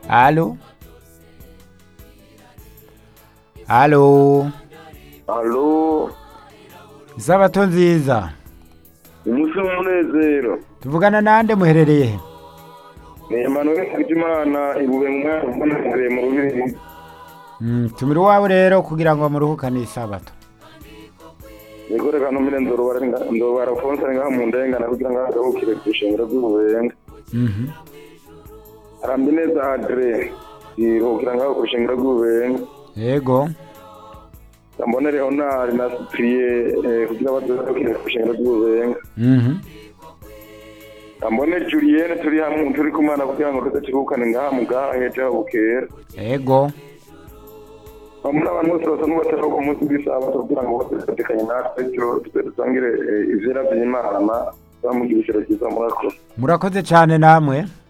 Halo? Halo? Alo, Isabato nziza. umunsi w'umunezero. Tuvugana nande muherereye he? Ni Emmanuel Hakizimana ibuye mu mwaka w'umunezero mu rubiri. Tumira iwawe rero kugira ngo muruhukane isabato. Niko reka numire ndobara Alphonse ngaha mu ndengana kugira ngo agahukire kwishengera by'ububenga. Arambi neza Adre, kugira ngo kwishengera by'ububenga. Yego. Mbone Leonard na Cyprien kugira bagahukire kwishengera by'ububenga. Mbone Julienne turi hamwe turi kumana kugira ngo tuzacikukane ngaha mu gahe cyabukera. Yego. Bamwe abantu bose basa n'ubatera ku munsi w'isabato kugira ngo bose batekanye natwe cyo dusangire ivyera vy'Imana bamugishira cyiza murakoze. Murakoze cyane namwe.